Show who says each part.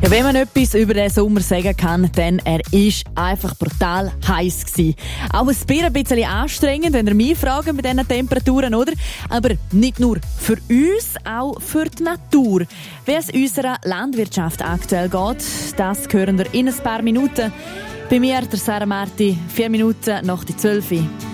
Speaker 1: Ja, wenn man etwas über den Sommer sagen kann, dann er ist einfach brutal heiß gewesen. Auch ein bisschen anstrengend, wenn ihr mich fragt mit diesen Temperaturen, oder? Aber nicht nur für uns, auch für die Natur. Wie es unserer Landwirtschaft aktuell geht, das hören wir in ein paar Minuten. Bei mir, der Sarah Marti, 4 Minuten nach die 12 Uhr.